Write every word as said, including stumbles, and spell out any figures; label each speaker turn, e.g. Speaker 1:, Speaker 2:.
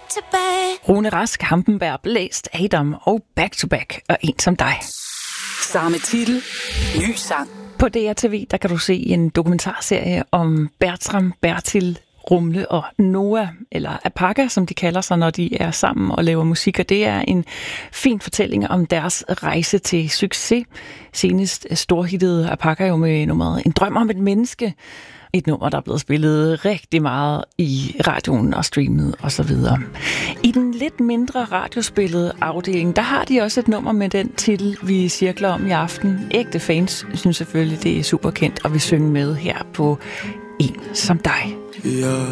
Speaker 1: to back.
Speaker 2: Rune Rask, Hampenberg, Blæst, Adam og Back to Back og En som dig.
Speaker 3: Samme titel, ny sang.
Speaker 2: På D R T V, der kan du se en dokumentarserie om Bertram, Bertil, Rumle og Noah, eller Apaka, som de kalder sig, når de er sammen og laver musik. Og det er en fin fortælling om deres rejse til succes. Senest storhittede Apaka jo med nummeret En drøm om et menneske. Et nummer, der er blevet spillet rigtig meget i radioen og streamet osv. I den lidt mindre radiospillede afdeling, der har de også et nummer med den titel, vi cirkler om i aften. Ægte fans synes selvfølgelig, det er super kendt, og vi synger med her på En som dig.
Speaker 4: Ja.